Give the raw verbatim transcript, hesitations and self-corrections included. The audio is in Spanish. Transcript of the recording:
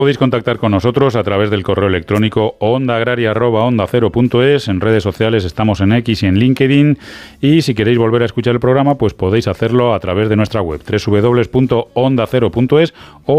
Podéis contactar con nosotros a través del correo electrónico ondaagraria arroba onda cero punto es. En redes sociales estamos en X y en LinkedIn. Y si queréis volver a escuchar el programa, pues podéis hacerlo a través de nuestra web doble u doble u doble u punto onda cero punto es o